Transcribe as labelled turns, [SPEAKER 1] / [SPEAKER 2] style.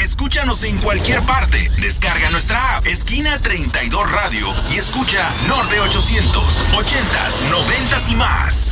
[SPEAKER 1] Escúchanos en cualquier parte. Descarga nuestra app Esquina 32 Radio y escucha Norte 800, 80s, 90s y más.